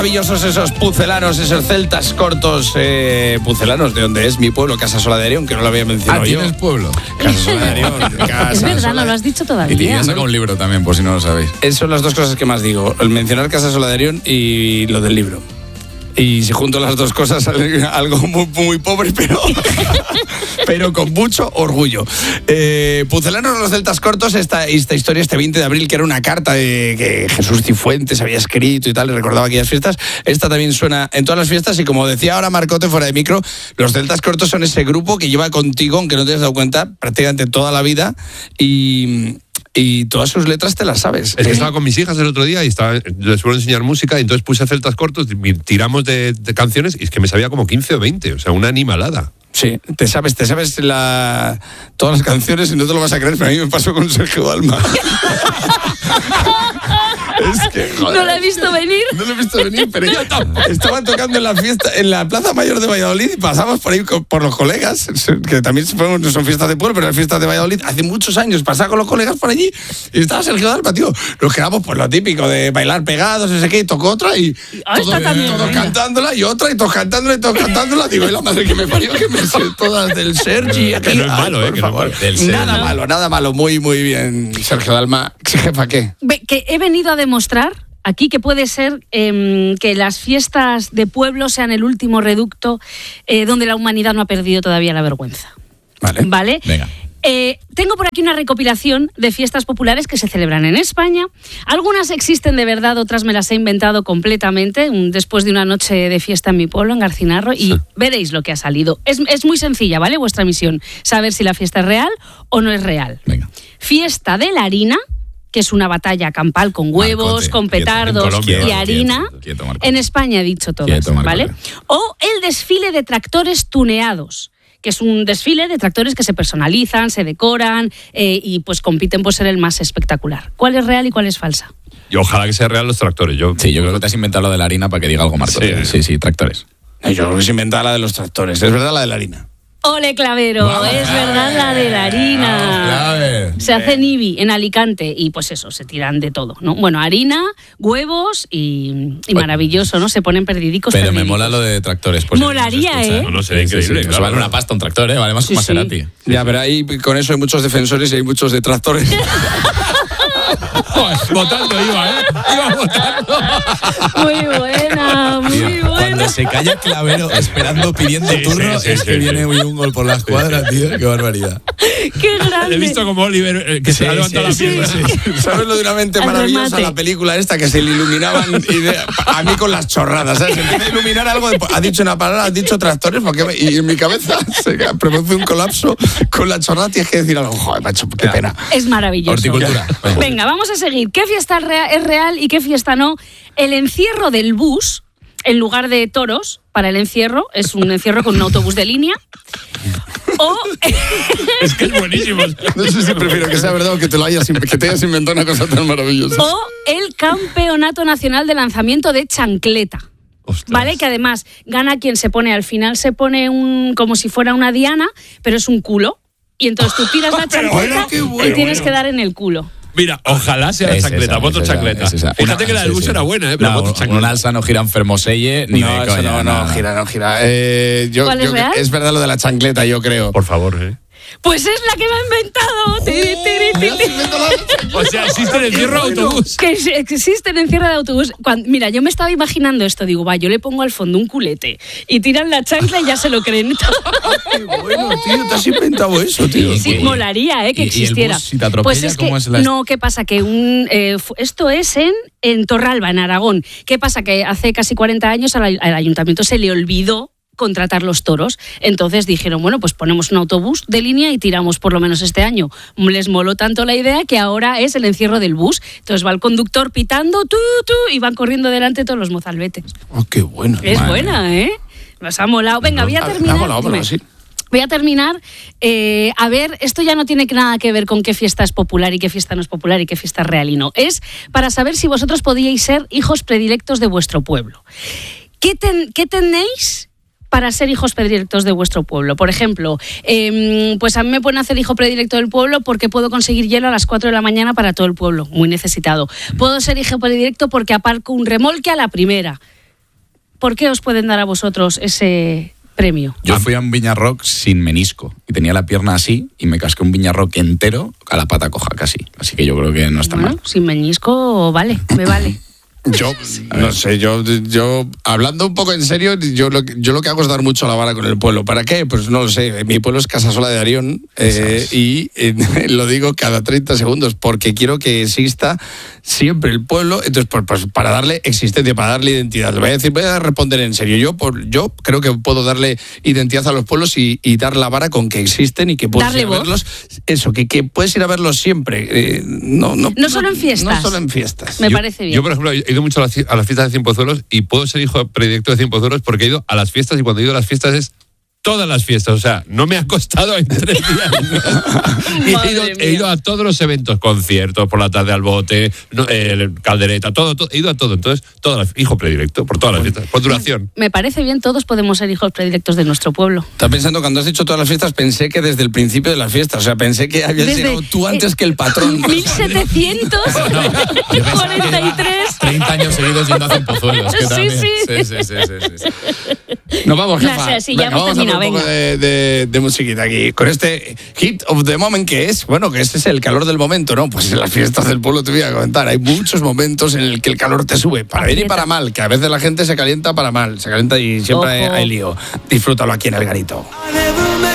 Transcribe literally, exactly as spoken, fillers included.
Maravillosos esos pucelanos, esos celtas cortos, eh, pucelanos, de donde es mi pueblo, Casasola de Arión, que no lo había mencionado ah, yo. ¿tienes pueblo? Casasola de Arión. Casa Es verdad, Sola. no lo has dicho todavía. Y ya saca un libro también, por si no lo sabéis. Esas son las dos cosas que más digo, el mencionar Casasola de Arión y lo del libro. Y si junto las dos cosas sale algo muy, muy pobre, pero, pero con mucho orgullo. Eh, Pucelanos los celtas cortos, esta, esta historia, este veinte de abril, que era una carta de que Jesús Cifuentes había escrito y tal, y recordaba aquellas fiestas. Esta también suena en todas las fiestas y como decía ahora Marcote fuera de micro, los celtas cortos son ese grupo que lleva contigo, aunque no te hayas dado cuenta, prácticamente toda la vida y... Y todas sus letras te las sabes. Es que estaba con mis hijas el otro día y estaba, les suelo enseñar música y entonces puse celtas cortos, tiramos de, de canciones y es que me sabía como quince o veinte, o sea, una animalada. Sí, te sabes, te sabes la, todas las canciones y no te lo vas a creer, pero a mí me pasó con Sergio Dalma. Es que, joder, no lo he visto venir. No lo he visto venir, pero yo estaba tocando en la fiesta, en la Plaza Mayor de Valladolid y pasamos por ahí con, por los colegas, que también no son fiestas de pueblo, pero las fiestas de Valladolid, hace muchos años, pasaba con los colegas por allí y estaba Sergio Dalma, tío. Nos quedamos por lo típico de bailar pegados, no sé qué, y tocó otra y ah, todo, también, todos cantándola y otra y todos cantándola y todos cantándola. Digo, y la madre que me parió, que me sé todas del Sergi. Que no es malo, eh, que no es malo. Nada no. malo, nada malo, muy, muy bien, Sergio Dalma. ¿Jefa qué? Que he venido a demostrar aquí que puede ser eh, que las fiestas de pueblo sean el último reducto eh, donde la humanidad no ha perdido todavía la vergüenza. Vale. ¿Vale? Venga. Eh, tengo por aquí una recopilación de fiestas populares que se celebran en España. Algunas existen de verdad, otras me las he inventado completamente un, después de una noche de fiesta en mi pueblo, en Garcinarro, y sí. Veréis lo que ha salido. Es, es muy sencilla, ¿vale? Vuestra misión, saber si la fiesta es real o no es real. Venga. Fiesta de la harina, que es una batalla campal con huevos, Marcote, con petardos quieto, Colombia, y harina. Quieto, quieto, en España he dicho todas, Quieto, ¿vale? O el desfile de tractores tuneados, que es un desfile de tractores que se personalizan, se decoran eh, y pues compiten por ser el más espectacular. ¿Cuál es real y cuál es falsa? Y ojalá que sea real los tractores. Yo, Sí, yo creo que te has inventado lo de la harina para que diga algo, Marco. Sí, sí, sí, tractores. Yo creo que se inventaba la de los tractores. Es verdad la de la harina. ¡Ole, Clavero! Vamos, es clave. verdad la de la harina. Vamos, clave. Se hace en Ibi, en Alicante, y pues eso, se tiran de todo, ¿no? Bueno, harina, huevos y, y maravilloso, ¿no? Se ponen perdidicos. Pero perdidicos. me mola lo de tractores. Pues, Molaría, se escucha. ¿eh? No, no, sería increíble. Sí, sí, claro, vale claro. una pasta un tractor, ¿eh? Vale más que un Sí, Maserati. sí. Ya, pero ahí con eso hay muchos defensores y hay muchos detractores. Votando iba, ¿eh? Iba votando. Muy buena, muy Tío, buena. Cuando se calla Clavero esperando, pidiendo Sí, turno, sí, sí, es sí, que sí. viene muy un gol por la escuadra, tío. Qué barbaridad. ¡Qué grande! He visto como Oliver, eh, que se Sí, ha levantado sí, la sí, pierna. ¿Sabes lo de una mente Al maravillosa? remate. La película esta que se le iluminaban y de- a mí con las chorradas, ¿sabes? Se empieza a iluminar algo, de, ha dicho una palabra, has dicho tractores, porque me- y en mi cabeza se produce un colapso con la chorrada, tienes que decir algo, joder, macho, qué pena. Es maravilloso. Horticultura. Venga, vamos a seguir. ¿Qué fiesta es rea- es real y qué fiesta no? El encierro del bus, en lugar de toros, para el encierro, es un encierro con un autobús de línea. O, Es que es buenísimo. No sé si prefiero que sea verdad o que te lo hayas, que te hayas inventado una cosa tan maravillosa. o el Campeonato Nacional de Lanzamiento de Chancleta. Ostras. ¿Vale? Que además gana quien se pone, al final se pone un como si fuera una diana, pero es un culo. Y entonces tú tiras la Pero chancleta bueno, qué bueno. y tienes que dar en el culo. Mira, ojalá sea la Es chancleta, esa, voto es esa, chancleta. es esa. Fíjate Una- que la del sí, bus sí. era buena, ¿eh? Pero No, voto chancleta. un alza no gira en Fermoselle ni No, de eso coña. no, no, gira, no gira. Eh, yo, ¿Cuál es yo- real? es verdad lo de la chancleta, yo creo. Por favor, ¿eh? Pues es la que me ha inventado. Tiri, tiri, tiri. O sea, existe el encierro de autobús. Que ex- existen en cierre de autobús. Cuando- mira, yo me estaba imaginando esto. Digo, va, yo le pongo al fondo un culete y tiran la chancla y ya se lo creen. Qué bueno, tío, te has inventado eso, tío. Sí, ¿Y- molaría, ¿eh? Que y- y el existiera. bus, si te atropella, pues es que, cómo es la- no, ¿qué pasa? Que un, eh, fu- esto es en, en Torralba, en Aragón. ¿Qué pasa? Que hace casi cuarenta años al, al ayuntamiento se le olvidó contratar los toros. Entonces dijeron, bueno, pues ponemos un autobús de línea y tiramos por lo menos este año. Les moló tanto la idea que ahora es el encierro del bus. Entonces va el conductor pitando, tú, tú, y van corriendo delante todos los mozalbetes. Oh, qué bueno. Es Madre buena, ¿eh? Nos ha molado. Venga, voy a Ha- terminar. ha molado, Dime. bueno, sí. Voy a terminar. eh, a ver, esto ya no tiene nada que ver con qué fiesta es popular y qué fiesta no es popular y qué fiesta es real y no. Es para saber si vosotros podíais ser hijos predilectos de vuestro pueblo. ¿Qué, ten- qué tenéis para ser hijos predilectos de vuestro pueblo? Por ejemplo, eh, pues a mí me pueden hacer hijo predilecto del pueblo porque puedo conseguir hielo a las cuatro de la mañana para todo el pueblo, muy necesitado. Puedo ser hijo predilecto porque aparco un remolque a la primera. ¿por qué os pueden dar a vosotros ese premio? Yo fui a un Viña Rock sin menisco y tenía la pierna así y me casqué un Viña Rock entero a la pata coja casi. Así que yo creo que no está Bueno, mal. sin meñisco, vale, me vale. Yo, no sé, yo, yo, hablando un poco en serio, yo lo, que- yo lo que hago es dar mucho la vara con el pueblo. ¿Para qué? Pues no lo sé. Mi pueblo es Casasola de Arión eh, y eh, lo digo cada treinta segundos porque quiero que exista siempre el pueblo. Entonces, pues, pues, para darle existencia, para darle identidad. Le voy a decir, voy a responder en serio. Yo, por, yo creo que puedo darle identidad a los pueblos y, y dar la vara con que existen y que puedes Darle ir a voz. verlos. Eso, que, que puedes ir a verlos siempre. Eh, no, no, No solo en fiestas. No solo en fiestas. Me Yo- parece bien. Yo, por ejemplo, he ido mucho a las, a las fiestas de Cienpozuelos y puedo ser hijo predilecto de Cienpozuelos porque he ido a las fiestas y cuando he ido a las fiestas es todas las fiestas. O sea, no me ha costado en tres días. Y he, ido, Madre he ido mía. a todos los eventos, conciertos, por la tarde al bote, no, eh, caldereta, todo, todo. He ido a todo. Entonces, todas las, hijo predilecto por todas las fiestas, por duración. Me parece bien, todos podemos ser hijos predilectos de nuestro pueblo. Estaba pensando, cuando has dicho todas las fiestas, pensé que desde el principio de las fiestas, o sea, pensé que habías Desde- llegado tú antes eh, que el patrón. mil setecientos cuarenta y tres. treinta años seguidos yendo a Cienpozuelos. que Sí, también. sí. Sí, sí, sí, sí, sí. Nos vamos, No jefa. sé, sí, ya Venga, hemos vamos a terminado, poner un poco venga. de, de, de musiquita aquí. Con este hit of the moment que es, bueno, que este es el calor del momento, ¿no? Pues en las fiestas del pueblo te voy a comentar. Hay muchos momentos en el que el calor te sube, para bien y Aprieta. para mal, que a veces la gente se calienta para mal, se calienta y siempre hay, Ojo. hay lío. Disfrútalo aquí en El Garito.